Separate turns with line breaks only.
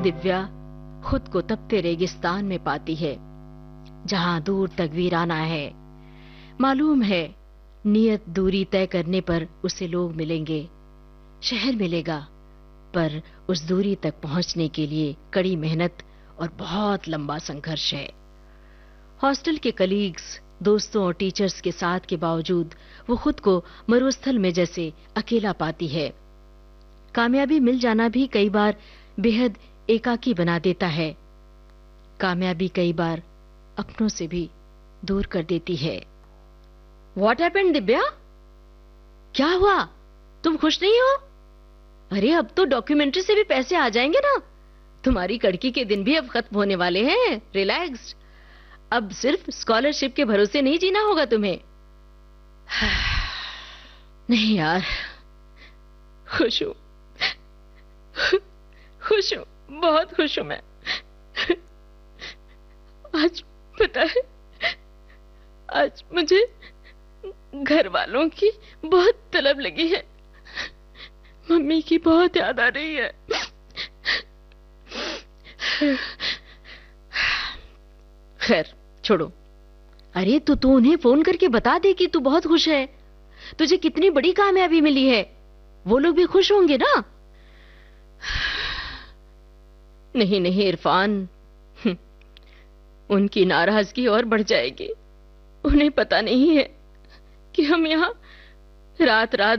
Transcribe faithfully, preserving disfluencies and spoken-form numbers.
दिव्या खुद को तपते रेगिस्तान में पाती है जहां दूर तक वीराना है। मालूम है नियत दूरी तय करने पर उसे लोग मिलेंगे, शहर मिलेगा, पर उस दूरी तक पहुंचने के लिए कड़ी मेहनत और बहुत लंबा संघर्ष है। हॉस्टल के कलीग्स, दोस्तों और टीचर्स के साथ के बावजूद वो खुद को मरुस्थल में जैसे अकेला पाती है। कामयाबी मिल जाना भी कई बार बेहद एकाकी बना देता है। कामयाबी कई बार अपनों से भी दूर कर देती है। What happened, Divya? क्या हुआ? तुम खुश नहीं हो? अरे अब तो डॉक्यूमेंट्री से भी पैसे आ जाएंगे ना। तुम्हारी कड़की के दिन भी अब खत्म होने वाले हैं। रिलैक्स, अब सिर्फ स्कॉलरशिप के भरोसे नहीं जीना होगा तुम्हें। नहीं यार, खुश हूं, खुश हूं, बहुत खुश हूं मैं। आज पता है, आज मुझे घर वालों की बहुत तलब लगी है। मम्मी की बहुत याद आ रही है। खैर छोड़ो। अरे तो तू उन्हें फोन करके बता दे कि तू बहुत खुश है, तुझे कितनी बड़ी कामयाबी मिली है। वो लोग भी खुश होंगे ना। नहीं नहीं इरफान, उनकी नाराजगी और बढ़ जाएगी। उन्हें पता नहीं है कि हम यहाँ रात रात